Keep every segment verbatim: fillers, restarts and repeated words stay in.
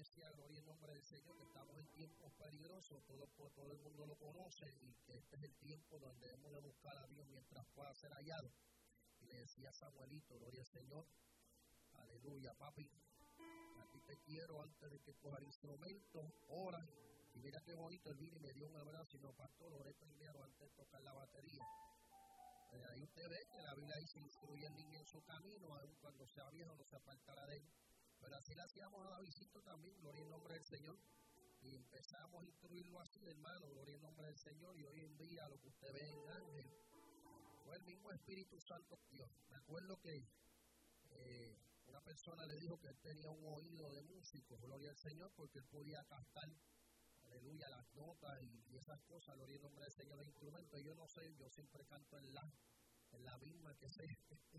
iglesia, gloria en nombre del Señor, que estamos en tiempos peligrosos, todo, todo el mundo lo conoce, y que este es el tiempo donde debemos de buscar a Dios mientras pueda ser hallado. Y le decía a Samuelito, gloria al Señor, aleluya, papi, a ti te quiero antes de que coja el instrumento, ora, y mira qué bonito, él vino y me dio un abrazo, y no, pastor, oré primero antes de tocar la batería. Eh, ahí usted ve que la Biblia dice, instruye al niño en su camino, aun cuando sea viejo no se apartará de él. Pero así le hacíamos a Davidcito también, gloria en nombre del Señor. Y empezamos a instruirlo así, hermano, gloria en nombre del Señor. Y hoy en día lo que usted ve en Ángel fue el mismo Espíritu Santo Dios. Me acuerdo que eh, una persona le dijo que él tenía un oído de músico, gloria al Señor, porque él podía captar, aleluya, las notas y, y esas cosas, gloria en nombre del Señor, los instrumentos. Y yo no sé, yo siempre canto en la, en la misma que sé.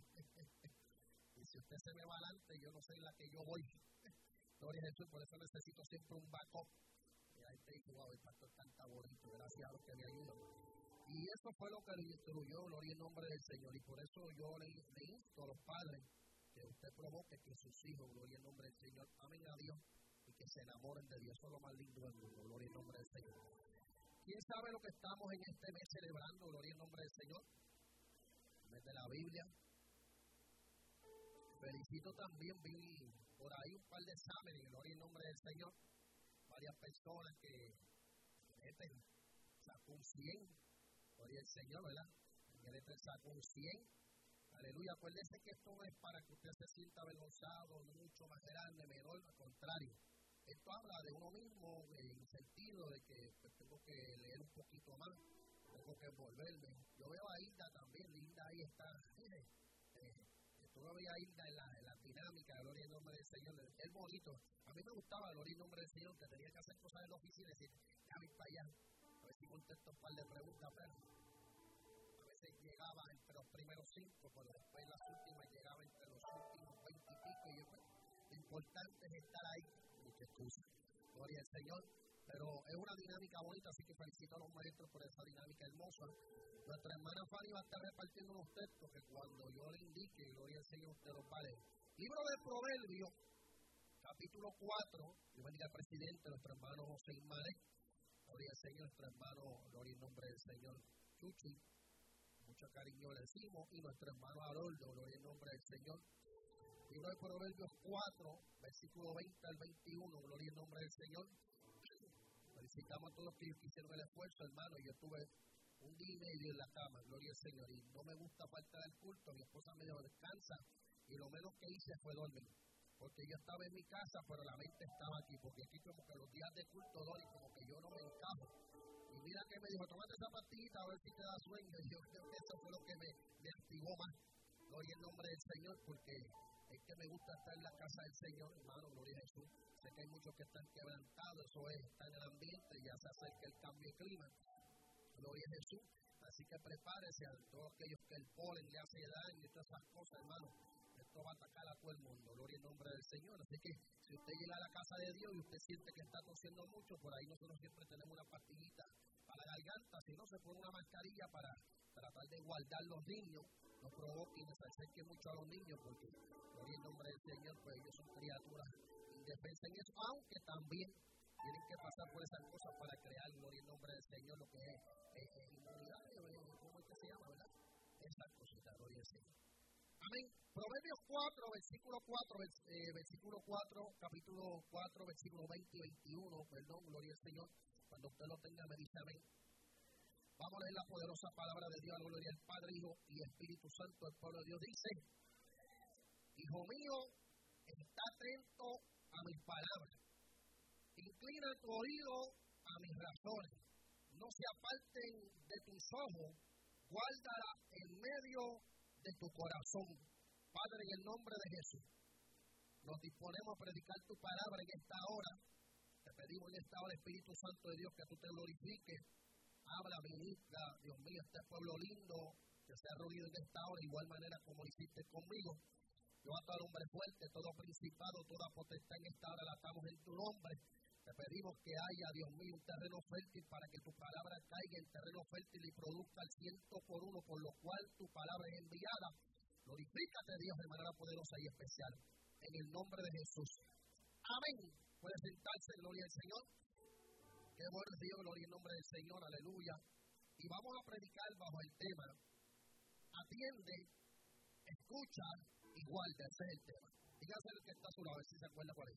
Y si usted se me va adelante, yo no sé en la que yo voy. Gloria a Jesús, por eso necesito siempre un backup. Y ahí te dice, wow, el pastor canta bonito, gracias a los que me ayudan. Y eso fue lo que le instruyó, gloria en nombre del Señor. Y por eso yo le, le insto a los padres que usted provoque que sus hijos, gloria en nombre del Señor, amen a Dios y que se enamoren de Dios. Eso es lo más lindo del mundo, gloria en nombre del Señor. ¿Quién sabe lo que estamos en este mes celebrando, gloria en nombre del Señor? El mes de la Biblia. Felicito también, vi por ahí un par de exámenes, gloria en nombre del Señor. Varias personas que meten, sacó un cien, gloria al Señor, ¿verdad? Meten, sacó un cien. Aleluya, acuérdese que esto no es para que usted se sienta avergonzado, mucho más grande, menor, al contrario. Esto habla de uno mismo en el sentido de que pues, tengo que leer un poquito más, tengo que envolverme. Yo veo a Hilda también, Hilda ahí está, mire, eh, tú lo veías ahí en la, en la dinámica, gloria en nombre del Señor, es bonito. A mí me gustaba, gloria en nombre del Señor, que tenía que hacer cosas en la oficina y decir, ya voy para allá, a ver si contesto un par de preguntas, pero a veces llegaba entre los primeros cinco, pero después las últimas llegaba entre los últimos veinte y pico, y yo, pues, lo importante es estar ahí, mucha excusa, gloria al Señor. Pero es una dinámica bonita, así que felicito a los maestros por esa dinámica hermosa. Nuestra hermana Fanny va a estar repartiendo unos textos que cuando yo le indique, gloria al Señor, usted los va a leer. Libro de Proverbios, capítulo cuatro, yo bendiga al presidente, nuestro hermano José Ismael, gloria al Señor, nuestro hermano, gloria en nombre del Señor, Chuchi, mucho cariño le decimos, y nuestro hermano Haroldo, gloria en nombre del Señor. Libro de Proverbios cuatro, versículo veinte al veintiuno, gloria en nombre del Señor. Felicitamos a todos los que hicieron el esfuerzo, hermano. Yo estuve un día y medio en la cama, gloria al Señor, y no me gusta falta del culto. Mi esposa me dijo, descansa, y lo menos que hice fue dormir, porque yo estaba en mi casa, pero la mente estaba aquí, porque aquí como que los días de culto, Dori, como que yo no me encajo. Y mira que me dijo, tómate esa pastillita a ver si te da sueño, y yo creo que eso fue lo que me, me activó más, gloria en nombre del Señor, porque es que me gusta estar en la casa del Señor, hermano, gloria a Jesús. Sé que hay muchos que están quebrantados, eso es, está en el ambiente, ya se acerca el cambio de clima, gloria a Jesús. Así que prepárese a todos aquellos que el polen le hace daño y todas esas cosas, hermano. Esto va a atacar a todo el mundo, gloria en nombre del Señor. Así que si usted llega a la casa de Dios y usted siente que está tosiendo mucho, por ahí nosotros siempre tenemos una pastillita para la garganta, si no se pone una mascarilla para tratar de guardar los niños, no provoque y no se acerque mucho a los niños, porque gloria en nombre del Señor, pues ellos son criaturas indefensas en eso, aunque también tienen que pasar por esas cosas para crear, gloria en nombre del Señor, lo que es eh, eh, inmunidad, eh, ¿cómo es que se llama, verdad? Esa cosita, gloria al Señor. Amén. Proverbios cuatro, versículo cuatro, eh, versículo cuatro, capítulo cuatro, versículo veinte y veintiuno, perdón, gloria al Señor. Cuando usted lo tenga, me dice amén. Vamos a leer la poderosa palabra de Dios, gloria al Padre, Hijo y Espíritu Santo. El pueblo de Dios dice, Hijo mío, está atento a mis palabras, inclina tu oído a mis razones, no se aparten de tus ojos, guárdala en medio de tu corazón. Padre, en el nombre de Jesús, nos disponemos a predicar tu palabra en esta hora. Te pedimos en esta hora, Espíritu Santo de Dios, que tú te glorifiques. Habla, ministra, Dios mío, este pueblo lindo que se ha reunido en esta hora, de igual manera como lo hiciste conmigo. Yo a todo hombre fuerte, todo principado, toda potestad en esta hora la atamos en tu nombre. Te pedimos que haya, Dios mío, un terreno fértil para que tu palabra caiga en terreno fértil y produzca el ciento por uno, por lo cual tu palabra es enviada. Glorifícate, Dios, de manera poderosa y especial. En el nombre de Jesús. Amén. Puede sentarse, gloria al Señor. Qué bueno es Dios, gloria al nombre del Señor, aleluya. Y vamos a predicar bajo el tema: atiende, escucha y guarda. Ese es el tema. Dígase el que está a su lado, a ver si se acuerda cuál es.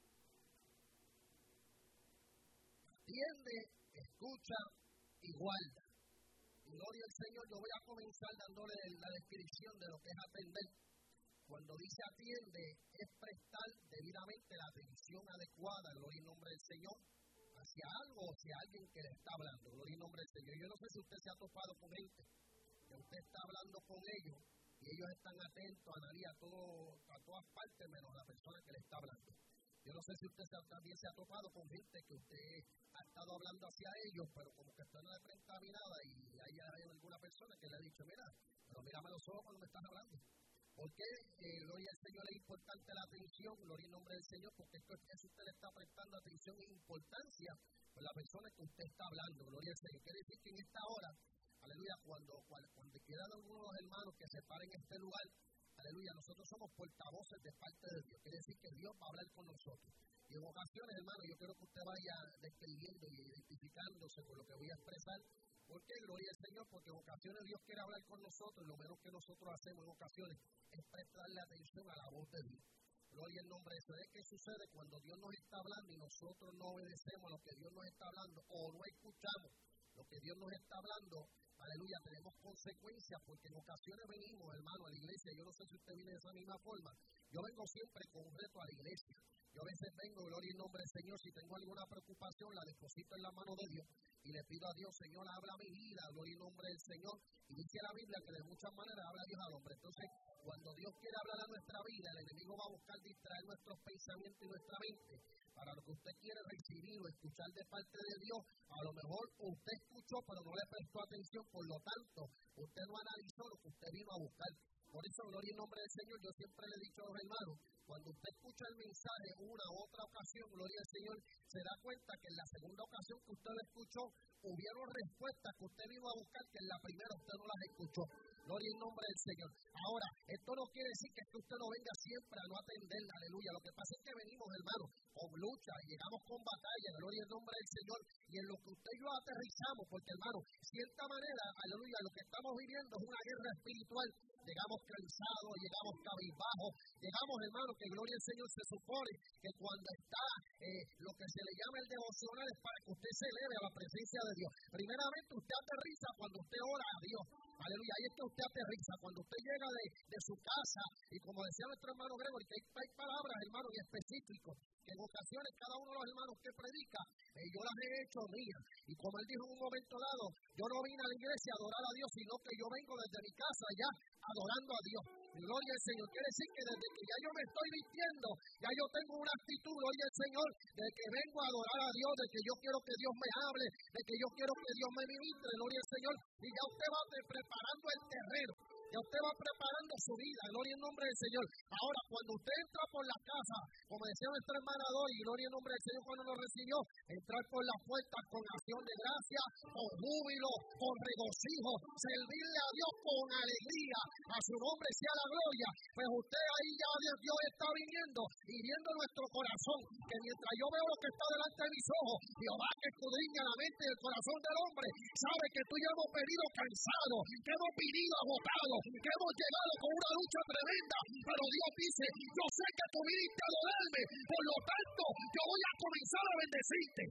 Atiende, escucha y guarda. Gloria al Señor. Yo voy a comenzar dándole la descripción de lo que es atender. Cuando dice atiende, es prestar debidamente la atención adecuada, gloria al nombre del Señor, hacia algo o hacia alguien que le está hablando, gloria al nombre del Señor. Yo no sé si usted se ha topado con gente que usted está hablando con ellos y ellos están atentos a nadie, a, todo, a todas partes, menos la persona que le está hablando. Yo no sé si usted también se ha topado con gente que usted ha estado hablando hacia ellos, pero como que usted no le presta mirada y hay, hay alguna persona que le ha dicho: mira, pero mírame los ojos cuando me estás hablando. ¿Por qué, eh, gloria al Señor, es importante la atención? Gloria al nombre del Señor, porque esto es que si usted le está prestando atención e importancia por la persona que usted está hablando. Gloria al Señor. Quiere decir que en esta hora, aleluya, cuando, cuando, cuando quieran algunos de los hermanos que se paren en este lugar, aleluya, nosotros somos portavoces de parte de Dios. Quiere decir que Dios va a hablar con nosotros. Y en ocasiones, hermano, yo quiero que usted vaya describiendo y identificándose con lo que voy a expresar. ¿Por qué? Gloria al Señor, porque en ocasiones Dios quiere hablar con nosotros y lo menos que nosotros hacemos en ocasiones es prestarle atención a la voz de Dios. Gloria al nombre de Dios. ¿Qué sucede cuando Dios nos está hablando y nosotros no obedecemos lo que Dios nos está hablando o no escuchamos lo que Dios nos está hablando? Aleluya, tenemos consecuencias porque en ocasiones venimos, hermano, a la iglesia. Yo no sé si usted viene de esa misma forma. Yo vengo siempre con un reto a la iglesia. Yo a veces vengo, gloria al nombre del Señor, si tengo alguna preocupación, la deposito en la mano de Dios y le pido a Dios: Señor, habla mi vida, gloria al nombre del Señor. Y dice la Biblia que de muchas maneras habla Dios al hombre. Entonces, cuando Dios quiere hablar a nuestra vida, el enemigo va a buscar distraer nuestros pensamientos y nuestra mente para lo que usted quiere recibir o escuchar de parte de Dios. A lo mejor usted escuchó, pero no le prestó atención, por lo tanto, usted no analizó lo que usted vino a buscar. Por eso, gloria al nombre del Señor, yo siempre le he dicho a los hermanos: cuando usted escucha el mensaje una u otra ocasión, gloria al Señor, se da cuenta que en la segunda ocasión que usted lo escuchó, hubieron respuestas que usted vino a buscar que en la primera usted no las escuchó. Gloria al nombre del Señor. Ahora, esto no quiere decir que usted no venga siempre a no atender, aleluya. Lo que pasa es que venimos, hermano, con lucha, llegamos con batalla, gloria al nombre del Señor, y en lo que usted y yo aterrizamos, porque, hermano, cierta manera, aleluya, lo que estamos viviendo es una guerra espiritual. Llegamos cansados, llegamos cabizbajos, llegamos, hermano, que gloria al Señor, se supone que cuando está eh, lo que se le llama el devocional es para que usted se eleve a la presencia de Dios. Primeramente, usted aterriza cuando usted ora a Dios. Aleluya, ahí es que usted aterriza. Cuando usted llega de, de su casa, y como decía nuestro hermano Gregory, que hay, hay palabras, hermano, y específicos, que en ocasiones cada uno de los hermanos que predica, eh, yo las he hecho mías. Y como él dijo en un momento dado, yo no vine a la iglesia a adorar a Dios, sino que yo vengo desde mi casa ya adorando a Dios. Gloria al Señor. Quiere decir que desde que ya yo me estoy vistiendo, ya yo tengo una actitud, gloria al Señor, de que vengo a adorar a Dios, de que yo quiero que Dios me hable, de que yo quiero que Dios me ministre, gloria al Señor. Y ya usted va preparando el terreno. Ya usted va preparando su vida, gloria en nombre del Señor. Ahora, cuando usted entra por la casa, como decía nuestra hermana Doy, gloria en nombre del Señor cuando nos recibió, entrar por las puertas con acción de gracia, con júbilo, con regocijo, servirle a Dios con alegría, a su nombre sea la gloria. Pues usted ahí ya Dios está viniendo y viendo nuestro corazón, que mientras yo veo lo que está delante de mis ojos, Jehová que escudriña la mente y el corazón del hombre, sabe que tú y yo hemos venido cansados, que hemos venido agotados, que hemos llegado con una lucha tremenda, pero Dios dice: yo sé que tú viniste a adorarme, por lo tanto yo voy a comenzar a bendecirte.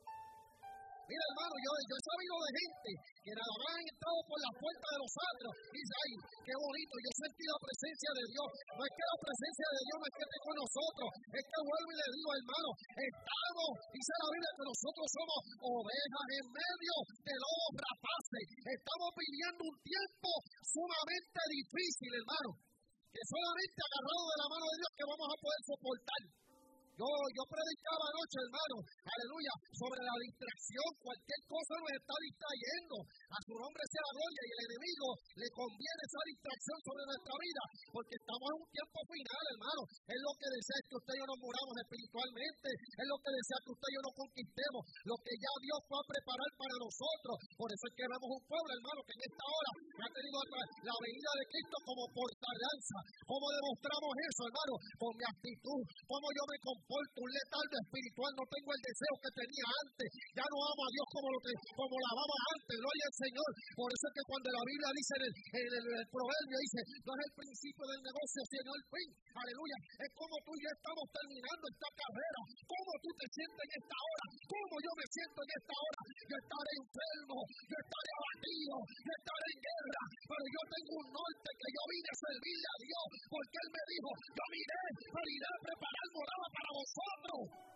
Mira, hermano, yo, yo he sabido de gente que nada más han entrado por la puerta de los atrios y dice: ay, qué bonito, yo sentí la presencia de Dios. No es que la presencia de Dios no es que esté con nosotros, es que vuelvo y le digo, hermano, estamos, dice la Biblia, que nosotros somos ovejas en medio de lobos rapaces. Estamos viviendo un tiempo sumamente difícil, hermano, que solamente agarrado de la mano de Dios que vamos a poder soportar. Yo, yo predicaba anoche, hermano, aleluya, sobre la distracción. Cualquier cosa nos está distrayendo. A su nombre sea la gloria, y el enemigo le conviene esa distracción sobre nuestra vida, porque estamos en un tiempo final, hermano. Es lo que desea que usted y yo nos muramos espiritualmente. Es lo que desea que usted y yo nos conquistemos. Lo que ya Dios va a preparar para nosotros. Por eso es que vemos un pueblo, hermano, que en esta hora ha tenido la venida de Cristo como portalanza. ¿Cómo demostramos eso, hermano? Con mi actitud. ¿Cómo yo me comporto? importa, un letargo espiritual, no tengo el deseo que tenía antes, ya no amo a Dios como lo que, como la amaba antes, gloria al Señor. Por eso es que cuando la Biblia dice en el, en el, el proverbio, dice, no es el principio del negocio, sino el fin, aleluya, es como tú y yo estamos terminando esta carrera, cómo tú te sientes en esta hora, cómo yo me siento en esta hora. Yo estaré enfermo, yo estaré abatido, yo estaré en guerra, pero yo tengo un norte que yo vine a servirle a Dios, porque Él me dijo, yo vine, pero iré a preparar morada para vosotros.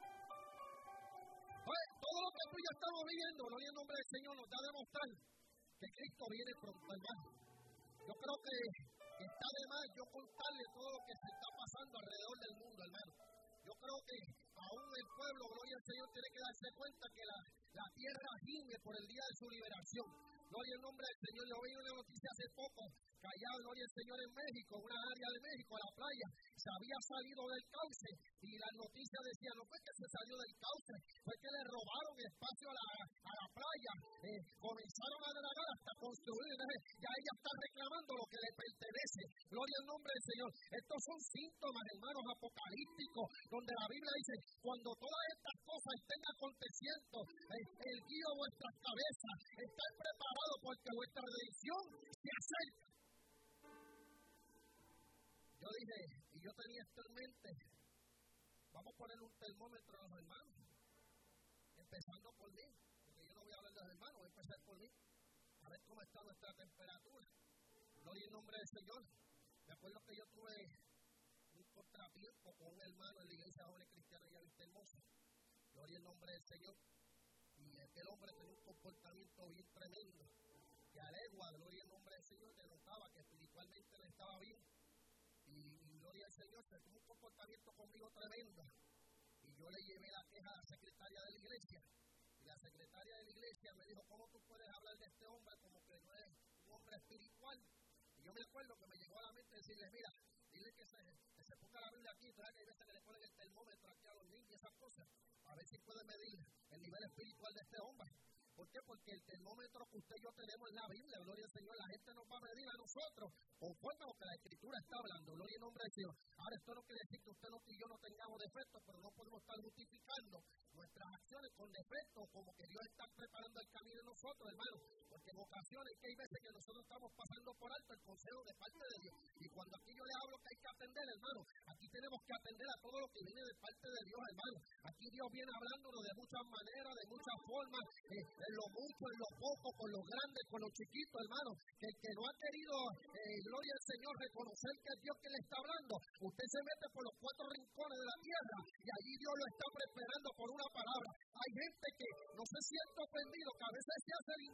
Pues, todo lo que tú y yo estamos viviendo, gloria al nombre del Señor, nos da a demostrar que Cristo viene pronto, hermano. Yo creo que está de más yo contarle todo lo que se está pasando alrededor del mundo, hermano. Yo creo que aún el pueblo, gloria al Señor, tiene que darse cuenta que la, la tierra gime por el día de su liberación. Gloria al nombre del Señor. Yo vi una noticia hace poco, que allá, gloria al Señor, en México, una área de México, a la playa, se había salido del cauce y las noticias decían, no fue que se salió del cauce, fue que le robaron espacio a la, a la playa, eh, comenzaron a dragar hasta construir, entonces ya ella está reclamando lo que le pertenece. Gloria al nombre del Señor. Estos son síntomas, hermanos, apocalípticos, donde la Biblia dice, cuando todas estas cosas estén aconteciendo, eh, el guío de vuestras cabezas, están preparados porque vuestra redención se acerca. Yo dije, y yo tenía esto en mente, vamos a poner un termómetro a los hermanos, empezando por mí, porque yo no voy a hablar de los hermanos, voy a empezar por mí, a ver cómo está nuestra temperatura. Gloria en nombre del Señor. Me acuerdo que yo tuve un contratiempo con un hermano en la iglesia joven cristiana ya Vista Hermosa. Gloria en nombre del Señor. Y aquel hombre tenía un comportamiento bien tremendo, que a legua, gloria en nombre del Señor, denotaba que espiritualmente no estaba bien. Y, y gloria al Señor, se tuvo un comportamiento conmigo tremendo. Y yo le llevé la queja a la secretaria de la iglesia. Y la secretaria de la iglesia me dijo, ¿cómo tú puedes hablar de este hombre como que no es un hombre espiritual? Y yo me acuerdo que me llegó a la mente decirle, mira, dile que se, que se ponga la Biblia aquí, ¿verdad? Que hay veces que le ponen el termómetro aquí a los niños y esas cosas, a ver si puede medir el nivel espiritual de este hombre. ¿Por qué? Porque el termómetro que usted y yo tenemos en la Biblia, gloria al Señor, la gente nos va a medir a nosotros conforme a lo que la Escritura está hablando, gloria en nombre del Señor. Ahora, esto no quiere decir que usted no, y yo no tengamos defectos, pero no podemos estar justificando nuestras acciones con defectos, como que Dios está preparando el camino de nosotros, hermano, porque en ocasiones que hay veces que nosotros estamos pasando por alto el consejo de parte de Dios, y cuando aquí yo le hablo que hay que atender, hermano, aquí tenemos que atender a todo lo que viene de parte de Dios, hermano. Aquí Dios viene hablándonos de muchas maneras, de muchas formas, eh, en lo mucho, en lo poco, con los grandes, con los chiquitos, hermano. Que el que no ha querido, eh, gloria al Señor, reconocer que es Dios que le está hablando, usted se mete por los cuatro rincones de la tierra y allí Dios lo está preparando por una palabra. Hay gente que no se siente ofendido, que a veces se hace el